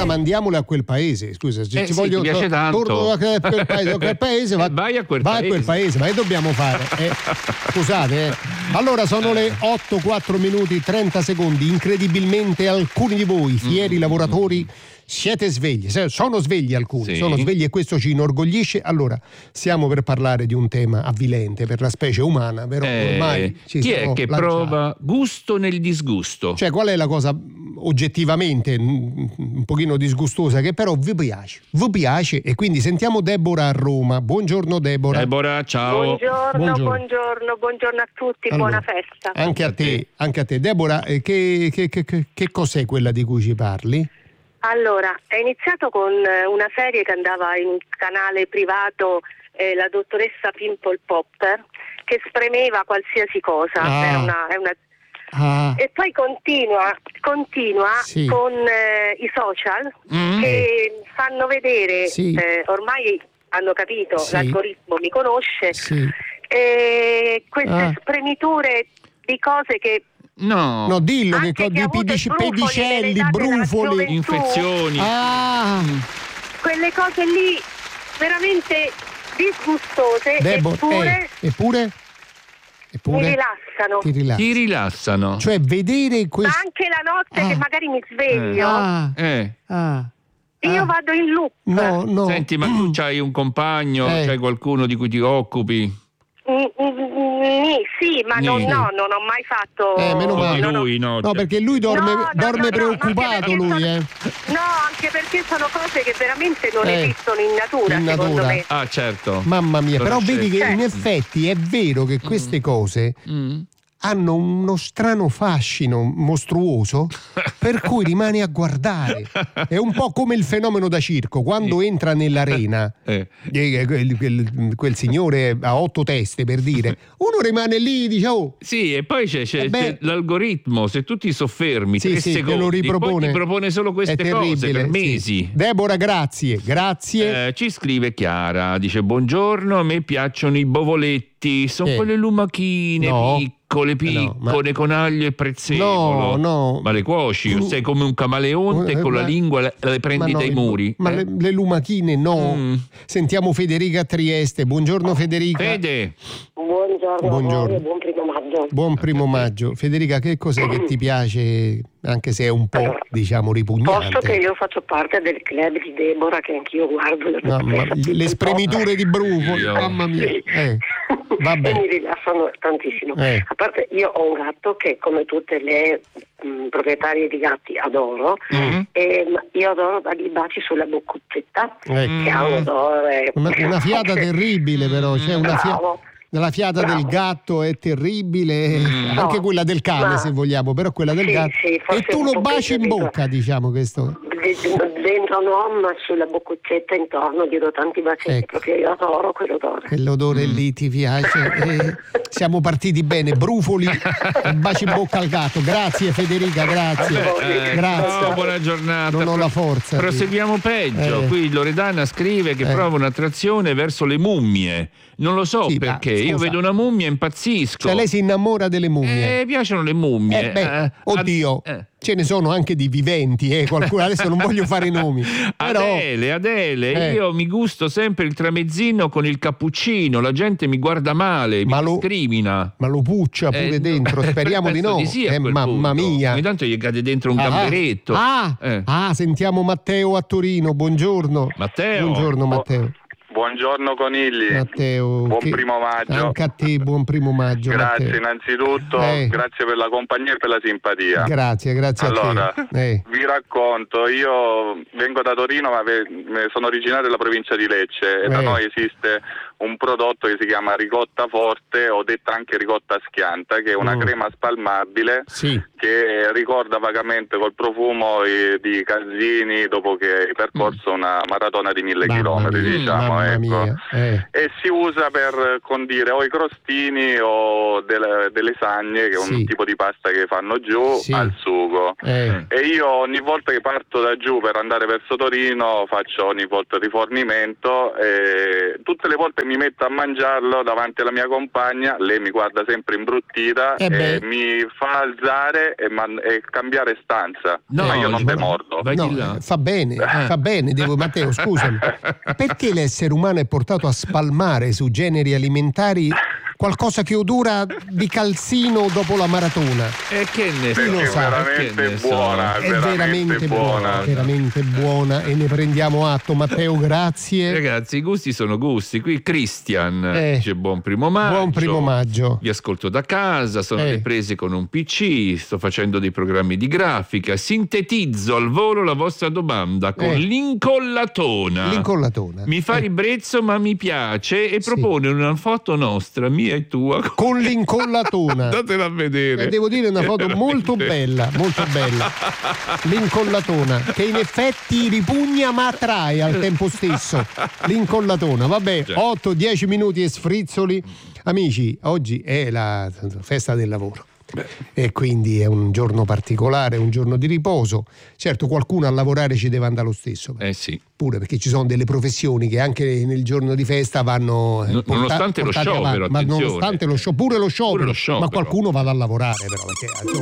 allora mandiamole a quel paese. Scusa, se ci sì, voglio ti piace tanto. torno a quel paese, vai a quel paese. Ma che dobbiamo fare? Scusate. Allora sono le 8:04 minuti 30 secondi. Incredibilmente alcuni di voi, fieri lavoratori, siete svegli, sono svegli alcuni, sono svegli e questo ci inorgoglisce. Allora, stiamo per parlare di un tema avvilente per la specie umana, però ormai ci chi siamo è che lanciati. prova gusto nel disgusto? Cioè, qual è la cosa oggettivamente un pochino disgustosa che però vi piace e quindi sentiamo Deborah a Roma. Buongiorno Deborah. Deborah, ciao. Buongiorno a tutti, allora, buona festa. Anche a te. Deborah, che cos'è quella di cui ci parli? Allora, è iniziato con una serie che andava in un canale privato, la dottoressa Pimple Popper, che spremeva qualsiasi cosa. E poi continua sì. con i social che fanno vedere, sì. Ormai hanno capito, sì. l'algoritmo mi conosce, sì. Queste spremiture di cose che No, dillo che di pedicelli, brufoli, infezioni. Quelle cose lì veramente disgustose, eppure mi ti rilassano. Cioè vedere ma anche la notte che magari mi sveglio io vado in loop. No. Senti, ma tu c'hai un compagno, c'hai qualcuno di cui ti occupi? Sì, ma non ho mai fatto. Meno male. Lui, no, perché lui dorme preoccupato lui. No, anche perché sono cose che veramente non esistono in natura, secondo me. Ah, certo. Mamma mia, però vedi che in effetti è vero che queste cose hanno uno strano fascino mostruoso per cui rimani a guardare. È un po' come il fenomeno da circo, quando entra nell'arena quel signore a 8 teste, per dire, uno rimane lì, dice sì, e poi c'è l'algoritmo, se tu ti soffermi 3 secondi, te lo ripropone. Poi ti propone solo queste cose per mesi. Sì. Deborah, grazie. Ci scrive Chiara, dice: buongiorno, a me piacciono i bovoletti, sono quelle lumachine piccole con aglio e prezzemolo. No. Ma le cuoci? Sei come un camaleonte con la lingua le prendi dai muri. Ma le lumachine no. Sentiamo Federica a Trieste. Buongiorno Federica. Fede. Buongiorno. Buon primo maggio. Buon primo maggio. Federica, che cos'è che ti piace, anche se è un po' ripugnante? Posto che io faccio parte del club di Deborah, che anch'io guardo le spremiture di brufoli, mamma mia. Vabbè. E mi rilassano tantissimo. A parte, io ho un gatto che, come tutte le proprietarie di gatti, adoro. E io adoro dargli baci sulla boccuzzetta, che ha un odore. Una fiata terribile, però. C'è la fiata del gatto è terribile, anche quella del cane, se vogliamo, però quella del gatto. Sì, e tu lo baci in bocca, diciamo questo. Dentro no, ma sulla boccuzzetta intorno gli do tanti bacetti, perché io adoro quell'odore. Quell'odore lì ti piace. Siamo partiti bene, brufoli e baci in bocca al gatto. Grazie Federica, grazie. Grazie. No, buona giornata. Non ho la forza. Proseguiamo peggio. Qui Loredana scrive che prova un'attrazione verso le mummie. Non lo so perché. Io vedo una mummia e impazzisco. Cioè lei si innamora delle mummie. Piacciono le mummie. Oddio. Ce ne sono anche di viventi, qualcuno, adesso non voglio fare i nomi. Però... Adele, io mi gusto sempre il tramezzino con il cappuccino, la gente mi guarda male, mi discrimina. Ma lo puccia pure dentro, speriamo di no. Mamma mia. Ogni tanto gli cade dentro un gamberetto. Sentiamo Matteo a Torino, buongiorno. Buongiorno Matteo. Buongiorno Conigli. Matteo, buon primo maggio. Anche a te buon primo maggio. Grazie Matteo. Innanzitutto, grazie per la compagnia e per la simpatia. Grazie allora, a te. Vi racconto, io vengo da Torino, ma sono originario della provincia di Lecce e da noi esiste un prodotto che si chiama ricotta forte, o detta anche ricotta schianta, che è una crema spalmabile che ricorda vagamente col profumo di Casini dopo che hai percorso una maratona di 1000 chilometri, diciamo. E si usa per condire o i crostini o delle lasagne, che è un tipo di pasta che fanno giù, al sugo. E io ogni volta che parto da giù per andare verso Torino faccio ogni volta rifornimento, e tutte le volte se mi metto a mangiarlo davanti alla mia compagna, lei mi guarda sempre imbruttita e mi fa alzare e cambiare stanza. No, ma io non te mordo. No, fa bene, Matteo, scusami. Perché l'essere umano è portato a spalmare su generi alimentari qualcosa che odora di calzino dopo la maratona? E che ne so? È veramente buona e ne prendiamo atto. Matteo, grazie. Ragazzi, i gusti sono gusti. Qui Christian dice buon primo maggio. Vi ascolto da casa, sono le prese con un PC, sto facendo dei programmi di grafica, sintetizzo al volo la vostra domanda con l'incollatona. Mi fa ribrezzo ma mi piace e propone una foto nostra, mia e tua, con l'incollatona. Datela a vedere. Devo dire una foto molto bella. L'incollatona, che in effetti ripugna ma attrae al tempo stesso. L'incollatona, vabbè, 8-10 minuti e sfrizzoli. Amici, oggi è la festa del lavoro. E quindi è un giorno particolare, un giorno di riposo. Certo, qualcuno a lavorare ci deve andare lo stesso. Sì. Pure perché ci sono delle professioni che anche nel giorno di festa vanno nonostante lo sciopero, ma nonostante lo sciopero, ma qualcuno va a lavorare però, perché